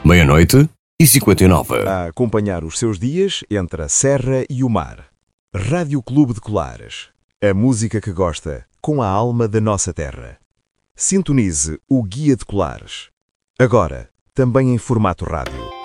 meia-noite e 59. A acompanhar os seus dias entre a serra e o mar. Rádio Clube de Colares. A música que gosta, com a alma da nossa terra. Sintonize o Guia de Colares. Agora, também em formato rádio.